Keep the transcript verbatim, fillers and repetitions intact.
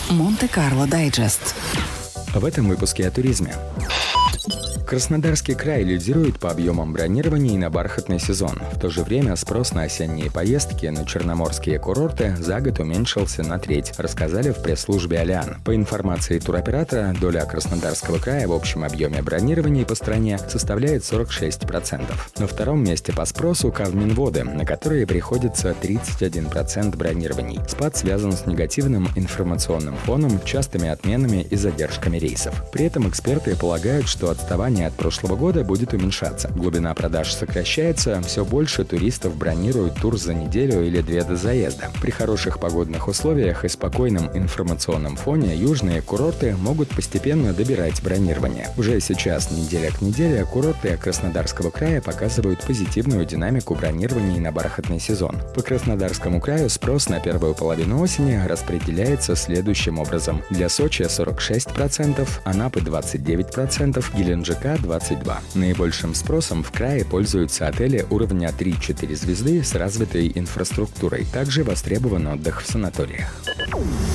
Монте-Карло Дайджест. В этом выпуске о туризме. Краснодарский край лидирует по объемам бронирований на бархатный сезон. В то же время спрос на осенние поездки на черноморские курорты за год уменьшился на треть, рассказали в пресс-службе «Алиан». По информации туроператора, доля Краснодарского края в общем объеме бронирований по стране составляет сорок шесть процентов. На втором месте по спросу Кавминводы, на которые приходится тридцать один процент бронирований. Спад связан с негативным информационным фоном, частыми отменами и задержками рейсов. При этом эксперты полагают, что отставание от прошлого года будет уменьшаться. Глубина продаж сокращается, все больше туристов бронируют тур за неделю или две до заезда. При хороших погодных условиях и спокойном информационном фоне южные курорты могут постепенно добирать бронирование. Уже сейчас, неделя к неделе, курорты Краснодарского края показывают позитивную динамику бронирований на бархатный сезон. По Краснодарскому краю спрос на первую половину осени распределяется следующим образом. Для Сочи сорок шесть процентов, Анапы двадцать девять процентов, Геленджика двадцать два процента. Наибольшим спросом в крае пользуются отели уровня три-четыре звезды с развитой инфраструктурой. Также востребован отдых в санаториях.